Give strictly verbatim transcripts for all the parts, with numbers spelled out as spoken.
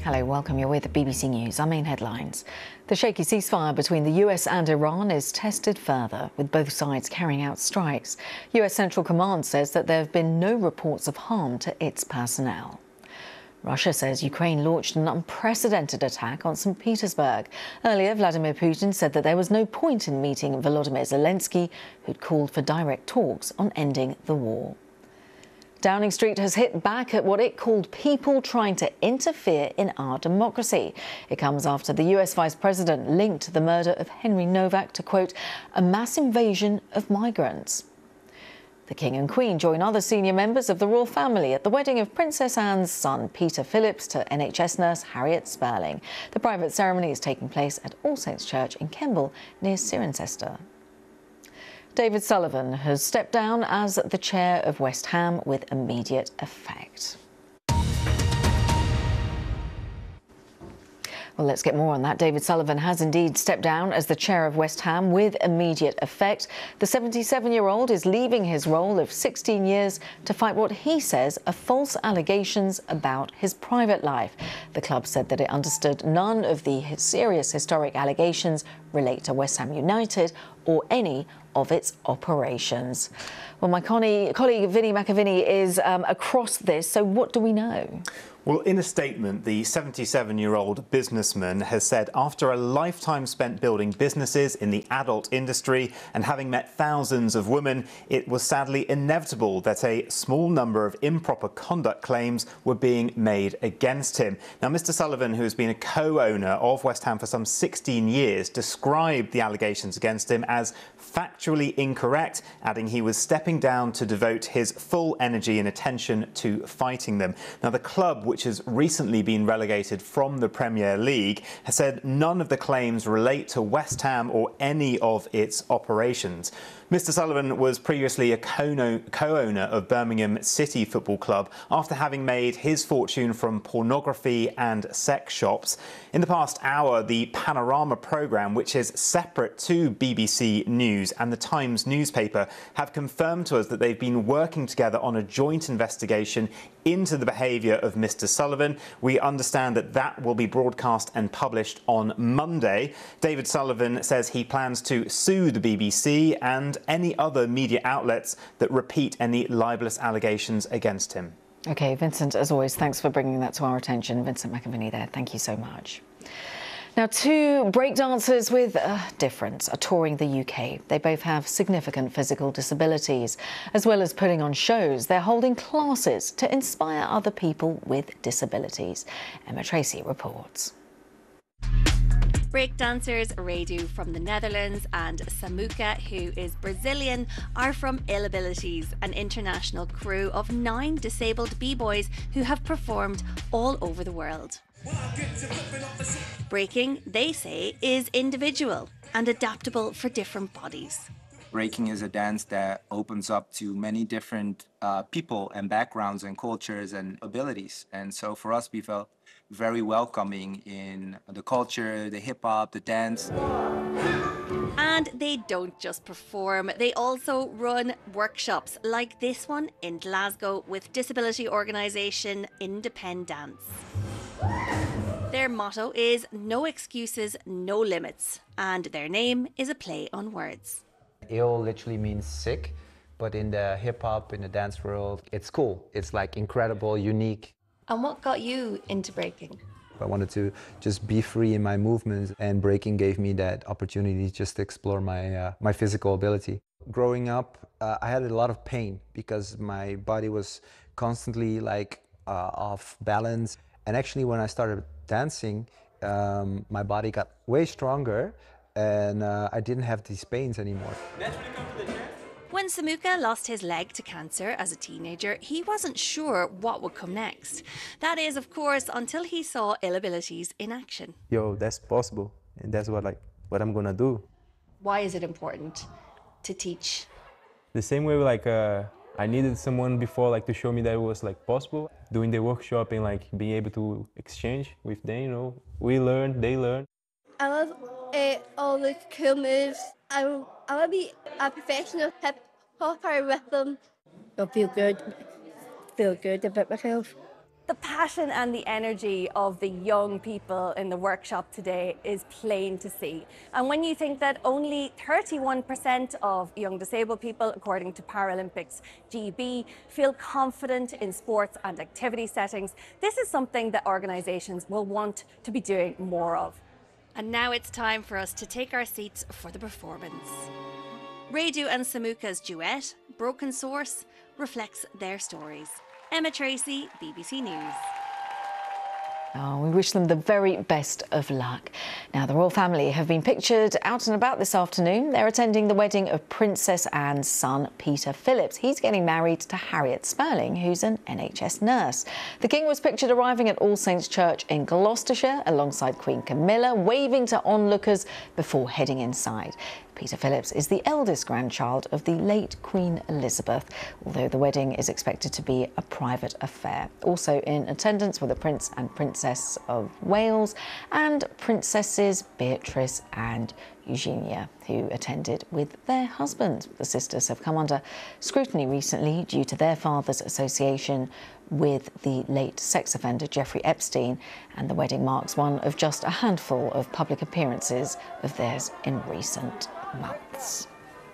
Hello, welcome. You're with the B B C News. Our main headlines. The shaky ceasefire between the U S and Iran is tested further, with both sides carrying out strikes. U S Central Command says that there have been no reports of harm to its personnel. Russia says Ukraine launched an unprecedented attack on Saint Petersburg. Earlier, Vladimir Putin said that there was no point in meeting Volodymyr Zelensky, who'd called for direct talks on ending the war. Downing Street has hit back at what it called people trying to interfere in our democracy. It comes after the U S Vice President linked the murder of Henry Novak to, quote, a mass invasion of migrants. The King and Queen join other senior members of the royal family at the wedding of Princess Anne's son, Peter Phillips, to N H S nurse Harriet Sperling. The private ceremony is taking place at All Saints Church in Kemble, near Cirencester. David Sullivan has stepped down as the chair of West Ham with immediate effect. Well, let's get more on that. David Sullivan has indeed stepped down as the chair of West Ham with immediate effect. The seventy-seven-year-old is leaving his role of sixteen years to fight what he says are false allegations about his private life. The club said that it understood none of the serious historic allegations relate to West Ham United or any of its operations. Well, my colleague Vinnie McAviney is um, across this, so what do we know? Well, in a statement, the seventy-seven-year-old businessman has said after a lifetime spent building businesses in the adult industry and having met thousands of women, it was sadly inevitable that a small number of improper conduct claims were being made against him. Now, Mister Sullivan, who has been a co-owner of West Ham for some sixteen years, described the allegations against him as factually incorrect, adding he was stepping down to devote his full energy and attention to fighting them. Now, the club, which has recently been relegated from the Premier League, has said none of the claims relate to West Ham or any of its operations. Mister Sullivan was previously a co-owner of Birmingham City Football Club after having made his fortune from pornography and sex shops. In the past hour, the Panorama programme, which is separate to B B C News and the Times newspaper, have confirmed to us that they've been working together on a joint investigation into the behaviour of Mister Sullivan. We understand that that will be broadcast and published on Monday. David Sullivan says he plans to sue the B B C and any other media outlets that repeat any libelous allegations against him. OK, Vincent, as always, thanks for bringing that to our attention. Vincent McAviney there, thank you so much. Now, two breakdancers with a difference are touring the U K. They both have significant physical disabilities. As well as putting on shows, they're holding classes to inspire other people with disabilities. Emma Tracy reports. Breakdancers Radu from the Netherlands and Samuka, who is Brazilian, are from Ill Abilities, an international crew of nine disabled b-boys who have performed all over the world. Breaking, they say, is individual and adaptable for different bodies. Breaking is a dance that opens up to many different uh, people and backgrounds and cultures and abilities. And so for us, we felt very welcoming in the culture, the hip-hop, the dance. And they don't just perform, they also run workshops like this one in Glasgow with disability organisation Independance. Their motto is no excuses, no limits, and their name is a play on words. Ill literally means sick, but in the hip-hop, in the dance world, it's cool. It's like incredible, unique. And what got you into breaking? I wanted to just be free in my movements, and breaking gave me that opportunity just to explore my, uh, my physical ability. Growing up, uh, I had a lot of pain because my body was constantly like uh, off balance. And actually when I started dancing, um, my body got way stronger and uh, I didn't have these pains anymore. When Samuka lost his leg to cancer as a teenager, he wasn't sure what would come next. That is, of course, until he saw Ill Abilities in action. Yo, that's possible, and that's what like what I'm gonna do. Why is it important to teach? The same way, like uh, I needed someone before, like to show me that it was like possible. Doing the workshop and like being able to exchange with them, you know, we learn, they learn. I love uh, all the cool moves. I I want to be a professional hip hopper with them. I feel good, feel good about myself. The passion and the energy of the young people in the workshop today is plain to see. And when you think that only thirty-one percent of young disabled people, according to Paralympics G B, feel confident in sports and activity settings, this is something that organisations will want to be doing more of. And now it's time for us to take our seats for the performance. Radu and Samuka's duet, Broken Source, reflects their stories. Emma Tracy, B B C News. Oh, we wish them the very best of luck. Now, the royal family have been pictured out and about this afternoon. They're attending the wedding of Princess Anne's son, Peter Phillips. He's getting married to Harriet Sperling, who's an N H S nurse. The King was pictured arriving at All Saints Church in Gloucestershire alongside Queen Camilla, waving to onlookers before heading inside. Peter Phillips is the eldest grandchild of the late Queen Elizabeth, although the wedding is expected to be a private affair. Also in attendance were the Prince and Princess of Wales and Princesses Beatrice and Eugenia, who attended with their husbands. The sisters have come under scrutiny recently due to their father's association with the late sex offender Jeffrey Epstein, and the wedding marks one of just a handful of public appearances of theirs in recent months.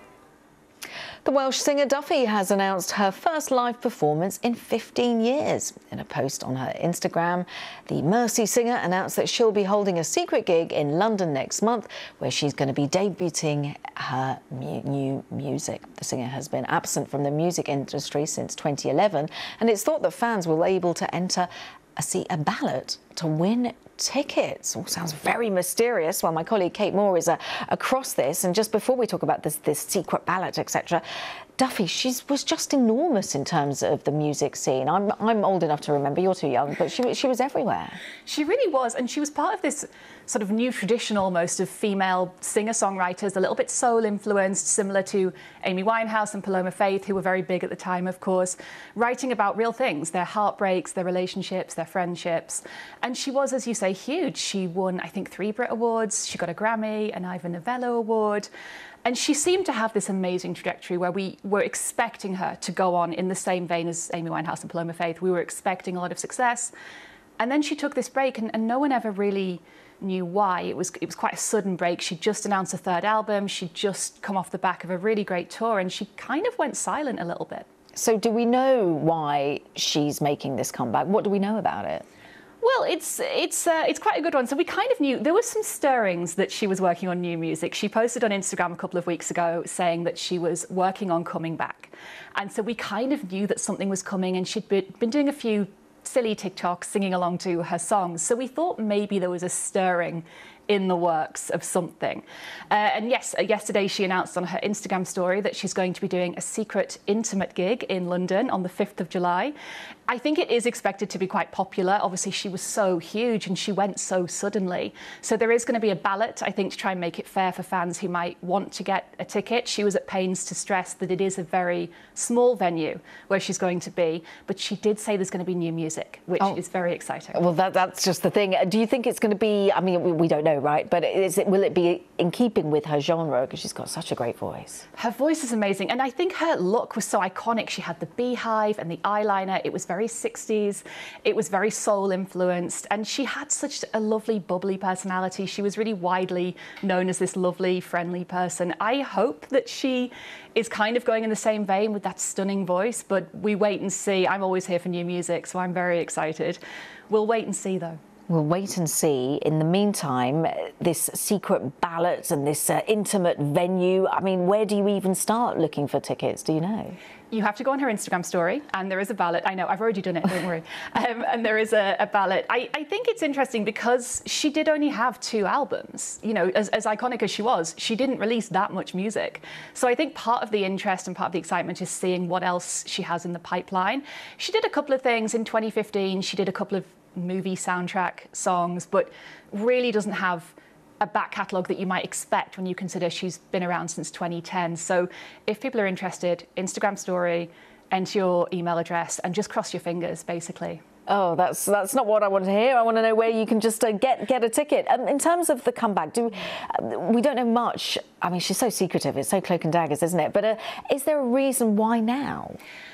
The Welsh singer Duffy has announced her first live performance in fifteen years. In a post on her Instagram, the Mercy singer announced that she'll be holding a secret gig in London next month, where she's going to be debuting her mu new music. The singer has been absent from the music industry since twenty eleven, and it's thought that fans will be able to enter a, see a ballot to win tickets. All sounds very mysterious. Well, my colleague Kate Moore is uh, across this, and just before we talk about this, this secret ballot, et cetera, Duffy, she was just enormous in terms of the music scene. I'm, I'm old enough to remember, you're too young, but she, she was everywhere. She really was, and she was part of this sort of new tradition almost of female singer-songwriters, a little bit soul-influenced, similar to Amy Winehouse and Paloma Faith, who were very big at the time, of course, writing about real things, their heartbreaks, their relationships, their friendships. And she was, as you say, huge. She won, I think, three Brit Awards. She got a Grammy, an Ivor Novello Award. And she seemed to have this amazing trajectory where we were expecting her to go on in the same vein as Amy Winehouse and Paloma Faith. We were expecting a lot of success. And then she took this break, and, and no one ever really knew why. It was, it was quite a sudden break. She'd just announced a third album. She'd just come off the back of a really great tour, and she kind of went silent a little bit. So do we know why she's making this comeback? What do we know about it? Well, it's it's uh, it's quite a good one. So we kind of knew there were some stirrings that she was working on new music. She posted on Instagram a couple of weeks ago saying that she was working on coming back. And so we kind of knew that something was coming, and she'd been doing a few silly TikToks singing along to her songs. So we thought maybe there was a stirring in the works of something. Uh, and yes, uh, yesterday she announced on her Instagram story that she's going to be doing a secret intimate gig in London on the fifth of July. I think it is expected to be quite popular. Obviously, she was so huge and she went so suddenly. So there is going to be a ballot, I think, to try and make it fair for fans who might want to get a ticket. She was at pains to stress that it is a very small venue where she's going to be, but she did say there's going to be new music, which oh. is very exciting. Well, that, that's just the thing. Do you think it's going to be, I mean, we, we don't know, right? But is it, will it be in keeping with her genre? Because she's got such a great voice. Her voice is amazing. And I think her look was so iconic. She had the beehive and the eyeliner. It was very sixties. It was very soul influenced. And she had such a lovely, bubbly personality. She was really widely known as this lovely, friendly person. I hope that she is kind of going in the same vein with that stunning voice, but we wait and see. I'm always here for new music, so I'm very excited. We'll wait and see, though. We'll wait and see. In the meantime, this secret ballot and this uh, intimate venue, I mean, where do you even start looking for tickets? Do you know? You have to go on her Instagram story, and there is a ballot. I know, I've already done it, don't worry. Um, and there is a, a ballot. I, I think it's interesting because she did only have two albums. You know, as, as iconic as she was, she didn't release that much music. So I think part of the interest and part of the excitement is seeing what else she has in the pipeline. She did a couple of things in twenty fifteen. She did a couple of movie soundtrack songs, but really doesn't have a back catalogue that you might expect when you consider she's been around since twenty ten. So if people are interested, Instagram story, enter your email address and just cross your fingers, basically. Oh, that's that's not what I want to hear. I want to know where you can just uh, get get a ticket. Um, in terms of the comeback, do uh, we don't know much. I mean, she's so secretive. It's so cloak and daggers, isn't it? But uh, is there a reason why now?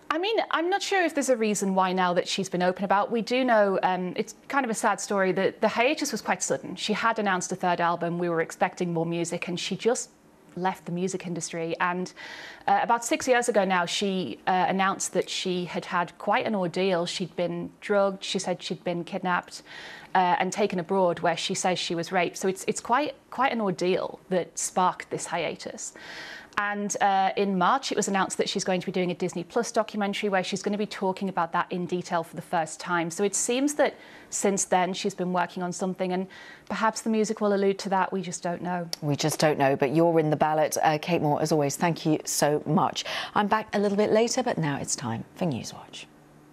I mean, I'm not sure if there's a reason why now that she's been open about. We do know, um, it's kind of a sad story, that the hiatus was quite sudden. She had announced a third album, we were expecting more music, and she just left the music industry. And uh, about six years ago now, she uh, announced that she had had quite an ordeal. She'd been drugged, she said she'd been kidnapped uh, and taken abroad, where she says she was raped. So it's, it's quite, quite an ordeal that sparked this hiatus. And uh, in March, it was announced that she's going to be doing a Disney Plus documentary where she's going to be talking about that in detail for the first time. So it seems that since then she's been working on something, and perhaps the music will allude to that. We just don't know. We just don't know, but you're in the ballot. Uh, Kate Moore, as always, thank you so much. I'm back a little bit later, but now it's time for Newswatch.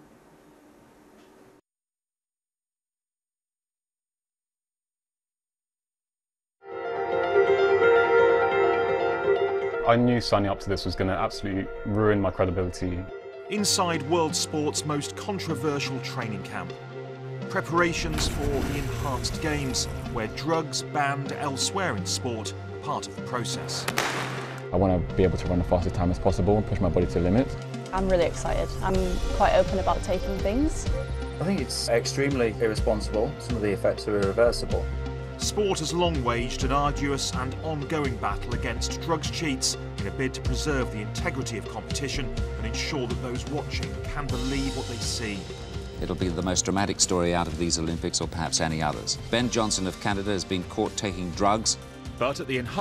I knew signing up to this was going to absolutely ruin my credibility. Inside world sport's most controversial training camp. Preparations for the enhanced games, where drugs banned elsewhere in sport are part of the process. I want to be able to run the fastest time as possible and push my body to the limit. I'm really excited. I'm quite open about taking things. I think it's extremely irresponsible. Some of the effects are irreversible. Sport has long waged an arduous and ongoing battle against drugs cheats in a bid to preserve the integrity of competition and ensure that those watching can believe what they see. It'll be the most dramatic story out of these Olympics, or perhaps any others. Ben Johnson of Canada has been caught taking drugs. But at the enhanced